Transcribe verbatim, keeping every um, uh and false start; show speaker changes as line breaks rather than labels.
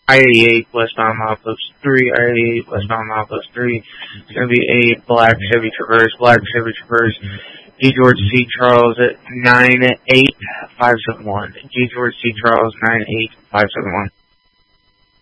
I eighty-eight westbound milepost three, I eighty-eight westbound milepost three. It's going to be a black Chevy Traverse, black Chevy Traverse. G. George C. Charles at nine eight five seven one. G. George C. Charles nine eight five seven one.